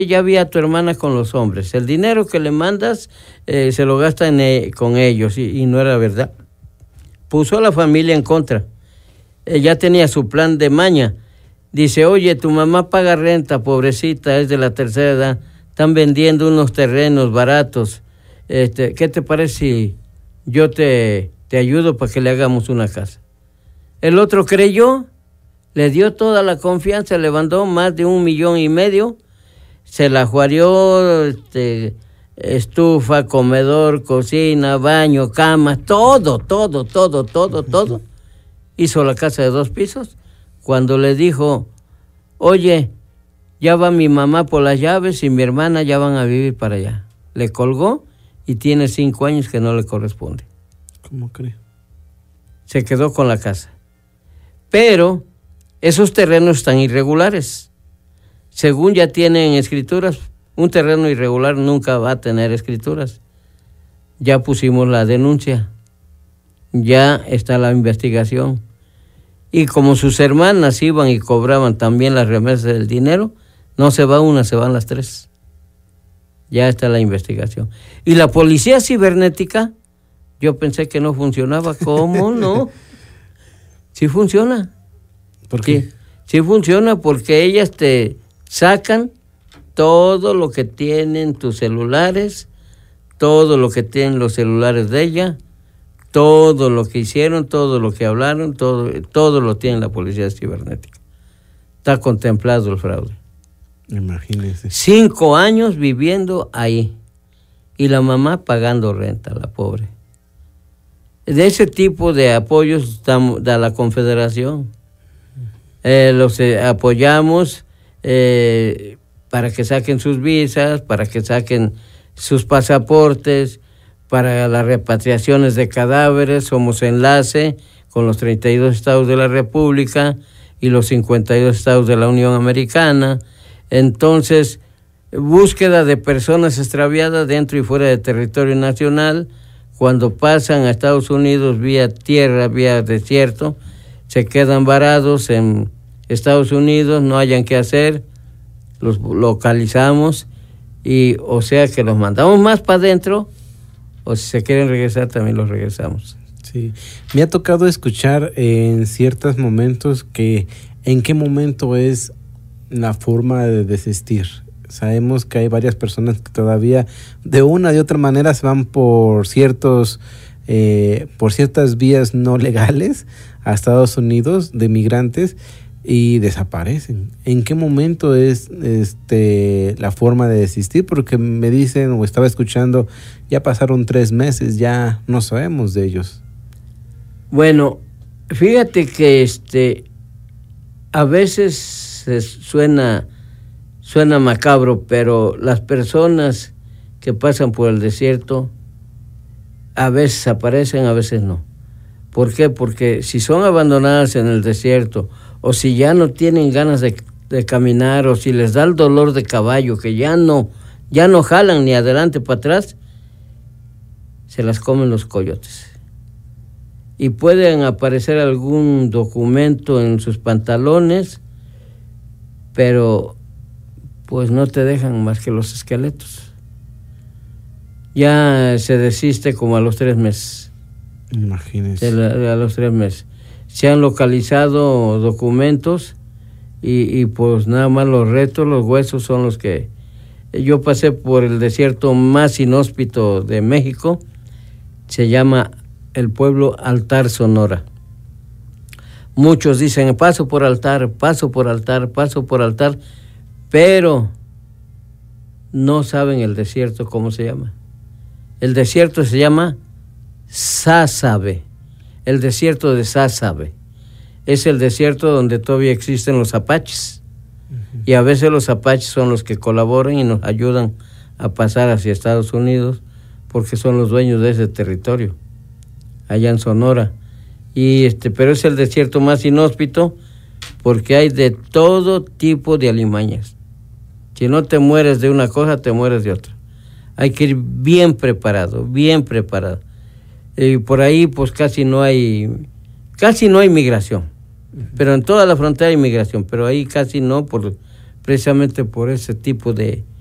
ya vi a tu hermana con los hombres. El dinero que le mandas se lo gasta con ellos y no era verdad. Puso a la familia en contra. Ya tenía su plan de maña. Dice, oye, tu mamá paga renta, pobrecita, es de la tercera edad. Están vendiendo unos terrenos baratos. ¿Qué te parece si yo te ayudo para que le hagamos una casa? El otro creyó, le dio toda la confianza, le mandó más de 1,5 millones. Se la juarió, estufa, comedor, cocina, baño, cama, todo. Hizo la casa de 2 pisos. Cuando le dijo, oye, ya va mi mamá por las llaves y mi hermana ya van a vivir para allá. Le colgó y tiene 5 años que no le corresponde. ¿Cómo cree? Se quedó con la casa. Pero esos terrenos están irregulares. Según ya tienen escrituras, un terreno irregular nunca va a tener escrituras. Ya pusimos la denuncia, ya está la investigación. Y como sus hermanas iban y cobraban también las remesas del dinero, no se va una, se van las 3. Ya está la investigación. Y la policía cibernética, yo pensé que no funcionaba. ¿Cómo no? Sí funciona. ¿Por qué? Sí funciona porque ellas te sacan todo lo que tienen tus celulares, todo lo que tienen los celulares de ella, todo lo que hicieron, todo lo que hablaron, todo lo tiene la policía cibernética. Está contemplado el fraude. Imagínese. 5 años viviendo ahí y la mamá pagando renta, la pobre. De ese tipo de apoyos da la Confederación. Los apoyamos para que saquen sus visas, para que saquen sus pasaportes, para las repatriaciones de cadáveres. Somos enlace con los 32 estados de la República y los 52 estados de la Unión Americana. Entonces, búsqueda de personas extraviadas dentro y fuera del territorio nacional. Cuando pasan a Estados Unidos vía tierra, vía desierto, se quedan varados en Estados Unidos, no hayan qué hacer, los localizamos y o sea que los mandamos más para adentro o si se quieren regresar también los regresamos. Sí, me ha tocado escuchar en ciertos momentos que en qué momento es la forma de desistir. Sabemos que hay varias personas que todavía de una de otra manera se van por ciertas vías no legales a Estados Unidos de migrantes y desaparecen. ¿En qué momento es la forma de desistir? Porque me dicen o estaba escuchando, ya pasaron 3 meses, ya no sabemos de ellos. Bueno, fíjate que a veces suena macabro, pero las personas que pasan por el desierto a veces aparecen, a veces no. ¿Por qué? Porque si son abandonadas en el desierto o si ya no tienen ganas de caminar o si les da el dolor de caballo que ya no jalan ni adelante para atrás, se las comen los coyotes. Y pueden aparecer algún documento en sus pantalones, pero pues no te dejan más que los esqueletos. Ya se desiste como a los 3 meses. Imagínese. A los 3 meses. Se han localizado documentos y pues nada más los restos, los huesos son los que... Yo pasé por el desierto más inhóspito de México, se llama el pueblo Altar, Sonora. Muchos dicen, paso por altar, pero no saben el desierto cómo se llama. El desierto se llama Sázabe, el desierto de Sázabe. Es el desierto donde todavía existen los apaches. Uh-huh. Y a veces los apaches son los que colaboran y nos ayudan a pasar hacia Estados Unidos porque son los dueños de ese territorio, allá en Sonora. Pero es el desierto más inhóspito porque hay de todo tipo de alimañas. Si no te mueres de una cosa, te mueres de otra. Hay que ir bien preparado. Y por ahí pues casi no hay migración. Uh-huh. Pero en toda la frontera hay migración, pero ahí casi no, precisamente por ese tipo de